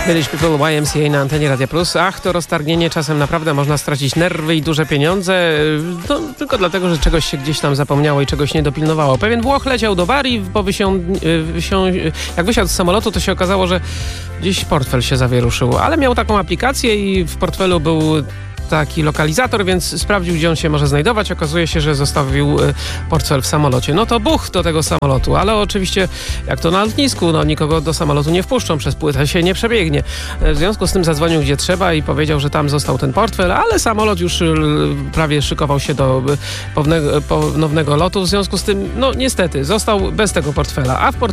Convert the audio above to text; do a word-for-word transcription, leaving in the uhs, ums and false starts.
Village People Y M C A na antenie Radia Plus. Ach, to roztargnienie, czasem naprawdę można stracić nerwy i duże pieniądze, no, tylko dlatego, że czegoś się gdzieś tam zapomniało i czegoś nie dopilnowało. Pewien Włoch leciał do Bari, po wysią, wysią, jak wysiadł z samolotu, to się okazało, że gdzieś portfel się zawieruszył, ale miał taką aplikację i w portfelu był taki lokalizator, więc sprawdził, gdzie on się może znajdować. Okazuje się, że zostawił portfel w samolocie. No to buch do tego samolotu, ale oczywiście jak to na lotnisku, no nikogo do samolotu nie wpuszczą, przez płytę się nie przebiegnie. W związku z tym zadzwonił gdzie trzeba i powiedział, że tam został ten portfel, ale samolot już prawie szykował się do ponownego lotu. W związku z tym, no niestety, został bez tego portfela, a w